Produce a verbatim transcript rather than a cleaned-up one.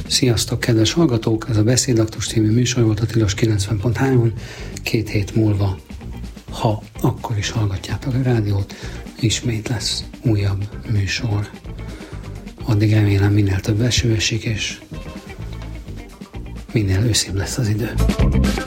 Sziasztok, kedves hallgatók! Ez a Beszédaktus című műsor volt a Tilos kilencven pont három. Két hét múlva, ha akkor is hallgatjátok a rádiót, ismét lesz újabb műsor. Addig remélem minél több eső esik, és minél őszibb lesz az idő.